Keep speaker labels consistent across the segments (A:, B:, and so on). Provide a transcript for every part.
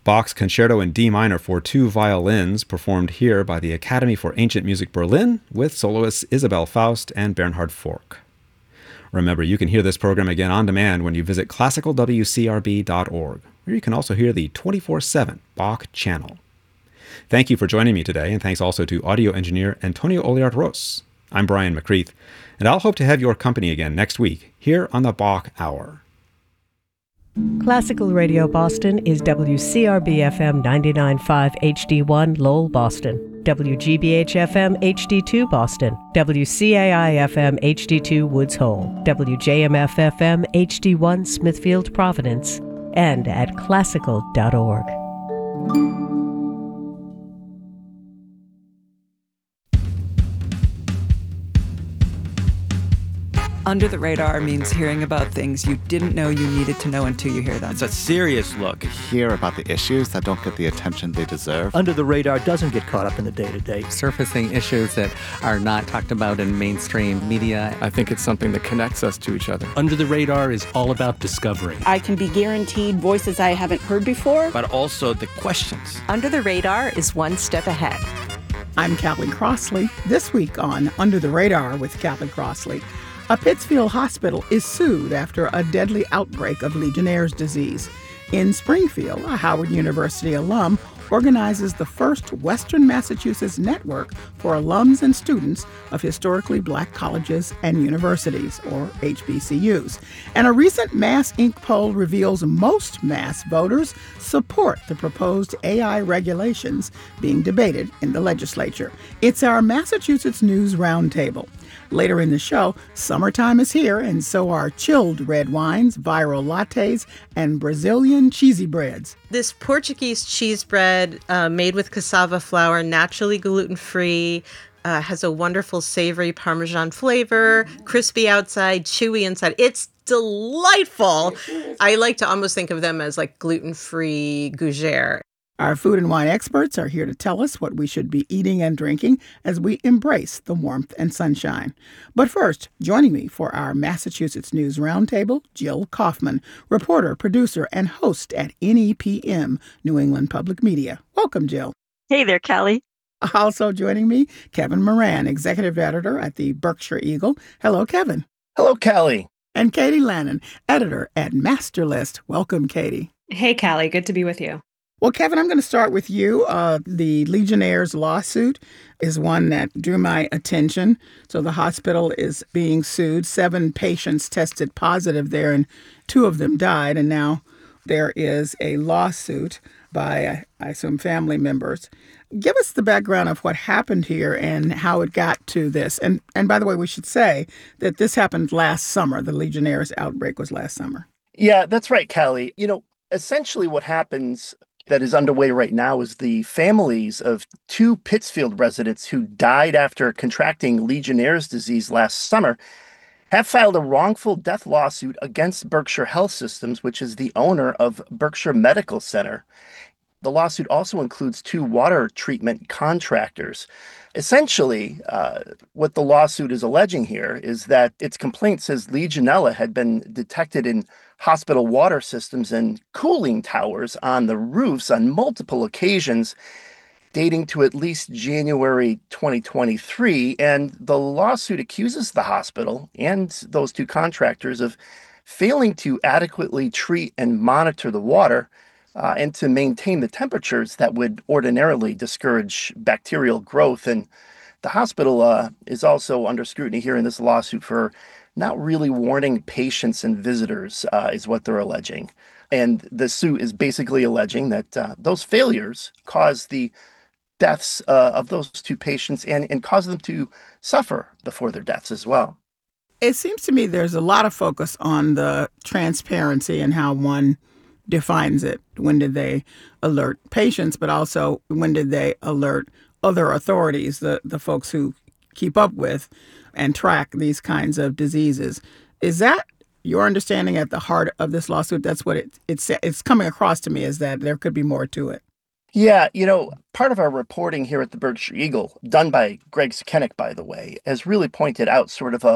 A: Bach's Concerto in D minor for two violins, performed here by the Academy for Ancient Music Berlin with soloists Isabel Faust and Bernhard Fork. Remember, you can hear this program again on demand when you visit classicalwcrb.org, where you can also hear the 24/7 Bach channel. Thank you for joining me today, and thanks also to audio engineer Antonio Oliart-Ros. I'm Brian McCreath, and I'll hope to have your company again next week here on the Bach Hour.
B: Classical Radio Boston is WCRB-FM 99.5 HD1 Lowell, Boston, WGBH-FM HD2 Boston, WCAI-FM HD2 Woods Hole, WJMF-FM HD1 Smithfield, Providence, and at classical.org.
C: Under the Radar means hearing about things you didn't know you needed to know until you hear them.
D: It's a serious look.
E: Hear about the issues that don't get the attention they deserve.
F: Under the Radar doesn't get caught up in the day-to-day.
G: Surfacing issues that are not talked about in mainstream media.
H: I think it's something that connects us to each other.
I: Under the Radar is all about discovery.
J: I can be guaranteed voices I haven't heard before.
D: But also the questions.
K: Under the Radar is one step ahead.
L: I'm Callie Crossley. This week on Under the Radar with Callie Crossley, a Pittsfield hospital is sued after a deadly outbreak of Legionnaire's disease. In Springfield, a Howard University alum organizes the first Western Massachusetts network for alums and students of historically black colleges and universities, or HBCUs. And a recent Mass Inc. poll reveals most Mass voters support the proposed AI regulations being debated in the legislature. It's our Massachusetts News Roundtable. Later in the show, summertime is here, and so are chilled red wines, viral lattes, and Brazilian cheesy breads.
M: This Portuguese cheese bread made with cassava flour, naturally gluten-free, has a wonderful savory Parmesan flavor, crispy outside, chewy inside. It's delightful. I like to almost think of them as like gluten-free gougere.
L: Our food and wine experts are here to tell us what we should be eating and drinking as we embrace the warmth and sunshine. But first, joining me for our Massachusetts News Roundtable, Jill Kaufman, reporter, producer, and host at NEPM, New England Public Media. Welcome, Jill.
N: Hey there, Callie.
L: Also joining me, Kevin Moran, executive editor at the Berkshire Eagle. Hello, Kevin.
O: Hello, Callie.
L: And Katie Lannon, editor at Masterlist. Welcome, Katie.
P: Hey, Callie. Good to be with you.
L: Well, Kevin, I'm going to start with you. The Legionnaire's lawsuit is one that drew my attention. So the hospital is being sued. 7 patients tested positive there, and 2 of them died. And now there is a lawsuit by, I assume, family members. Give us the background of what happened here and how it got to this. And by the way, we should say that this happened last summer. The Legionnaire's outbreak was last summer.
O: Yeah, that's right, Callie. Essentially what happens that is underway right now is the families of 2 Pittsfield residents who died after contracting Legionnaire's disease last summer have filed a wrongful death lawsuit against Berkshire Health Systems, which is the owner of Berkshire Medical Center. The lawsuit also includes 2 water treatment contractors. Essentially, what the lawsuit is alleging here is that its complaint says Legionella had been detected in hospital water systems and cooling towers on the roofs on multiple occasions, dating to at least January 2023. And the lawsuit accuses the hospital and those 2 contractors of failing to adequately treat and monitor the water and to maintain the temperatures that would ordinarily discourage bacterial growth. And the hospital is also under scrutiny here in this lawsuit for not really warning patients and visitors, is what they're alleging. And the suit is basically alleging that those failures caused the deaths of those 2 patients and caused them to suffer before their deaths as well.
L: It seems to me there's a lot of focus on the transparency and how one defines it. When did they alert patients, but also when did they alert other authorities, the folks who keep up with and track these kinds of diseases? Is that your understanding at the heart of this lawsuit? That's what it's coming across to me, is that there could be more to it.
O: Yeah, part of our reporting here at the Berkshire Eagle, done by Greg Skenik, by the way, has really pointed out sort of a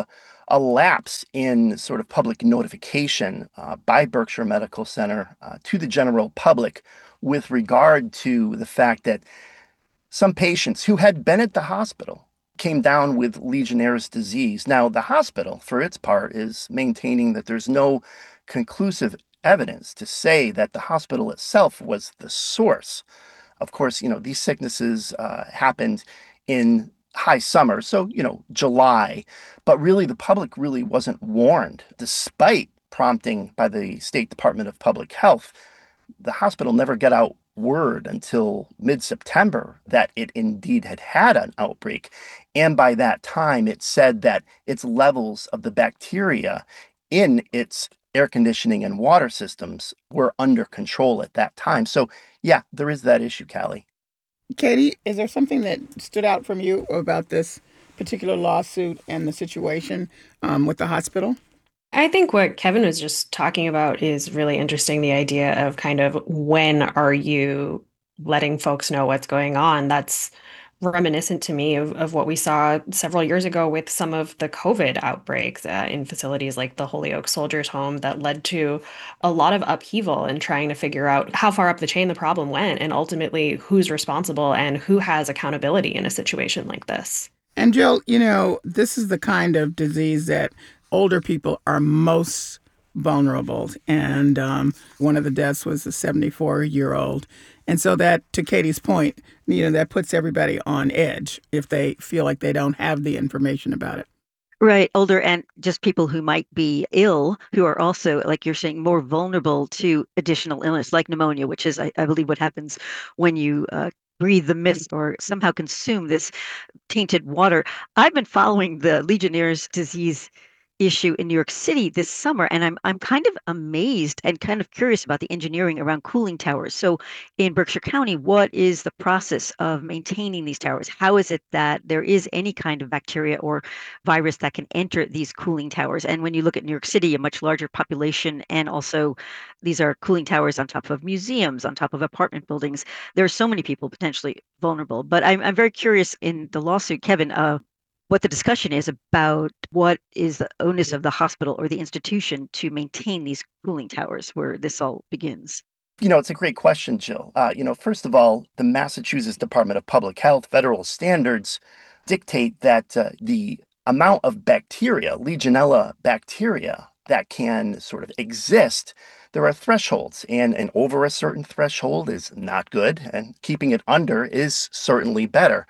O: a lapse in sort of public notification by Berkshire Medical Center to the general public with regard to the fact that some patients who had been at the hospital came down with Legionnaire's disease. Now, the hospital, for its part, is maintaining that there's no conclusive evidence to say that the hospital itself was the source. Of course, these sicknesses happened in high summer, so, July. But really, the public really wasn't warned, despite prompting by the State Department of Public Health. The hospital never got out word until mid-September that it indeed had an outbreak. And by that time, it said that its levels of the bacteria in its air conditioning and water systems were under control at that time. So, yeah, there is that issue, Callie.
L: Katie, is there something that stood out from you about this particular lawsuit and the situation with the hospital?
P: I think what Kevin was just talking about is really interesting, the idea of kind of when are you letting folks know what's going on. That's reminiscent to me of what we saw several years ago with some of the COVID outbreaks in facilities like the Holyoke Soldiers Home that led to a lot of upheaval in trying to figure out how far up the chain the problem went and ultimately who's responsible and who has accountability in a situation like this.
L: And Jill, this is the kind of disease that older people are most vulnerable. And one of the deaths was a 74-year-old. And so that, to Katie's point, that puts everybody on edge if they feel like they don't have the information about it.
N: Right. Older and just people who might be ill, who are also, like you're saying, more vulnerable to additional illness like pneumonia, which is, I believe, what happens when you breathe the mist or somehow consume this tainted water. I've been following the Legionnaire's disease issue in New York City this summer, and I'm kind of amazed and kind of curious about the engineering around cooling towers. So in Berkshire County, what is the process of maintaining these towers? How is it that there is any kind of bacteria or virus that can enter these cooling towers? And when you look at New York City, a much larger population, and also these are cooling towers on top of museums, on top of apartment buildings, there are so many people potentially vulnerable. But I'm very curious in the lawsuit, Kevin, what the discussion is about what is the onus of the hospital or the institution to maintain these cooling towers where this all begins.
O: It's a great question, Jill. First of all, the Massachusetts Department of Public Health federal standards dictate that the amount of bacteria, Legionella bacteria, that can sort of exist, there are thresholds, and over a certain threshold is not good, and keeping it under is certainly better.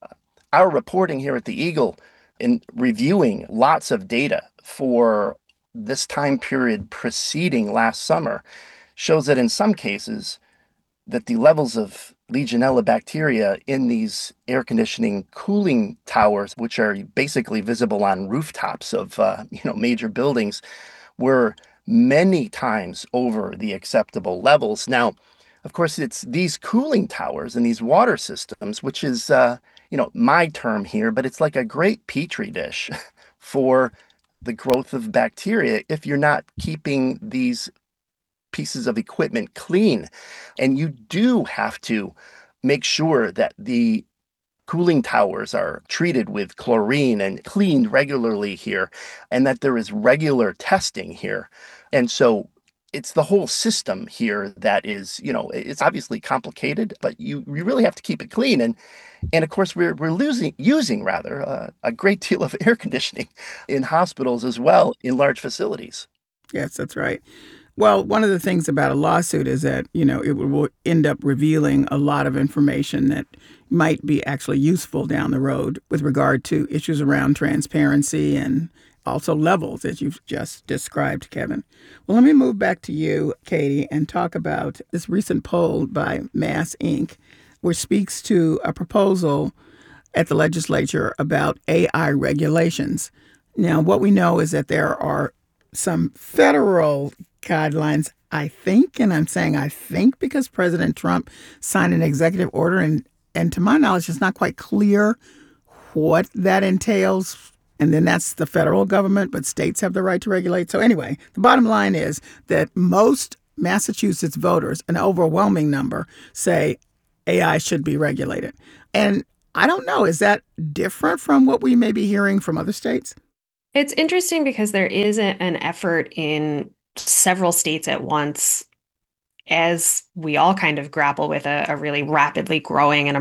O: Our reporting here at the Eagle, in reviewing lots of data for this time period preceding last summer, shows that in some cases that the levels of Legionella bacteria in these air conditioning cooling towers, which are basically visible on rooftops of major buildings, were many times over the acceptable levels. Now, of course, it's these cooling towers and these water systems, which is my term here, but it's like a great petri dish for the growth of bacteria if you're not keeping these pieces of equipment clean. And you do have to make sure that the cooling towers are treated with chlorine and cleaned regularly here, and that there is regular testing here. And so it's the whole system here that is, it's obviously complicated, but you really have to keep it clean. And of course, we're using a great deal of air conditioning in hospitals as well, in large facilities.
L: Yes, that's right. Well, one of the things about a lawsuit is that, it will end up revealing a lot of information that might be actually useful down the road with regard to issues around transparency and also levels, as you've just described, Kevin. Well, let me move back to you, Katie, and talk about this recent poll by Mass Inc., which speaks to a proposal at the legislature about AI regulations. Now, what we know is that there are some federal guidelines, I think, and I'm saying I think because President Trump signed an executive order, and to my knowledge, it's not quite clear what that entails. And then that's the federal government, but states have the right to regulate. So anyway, the bottom line is that most Massachusetts voters, an overwhelming number, say AI should be regulated. And I don't know, is that different from what we may be hearing from other states?
P: It's interesting because there is an effort in several states at once as we all kind of grapple with a really rapidly growing and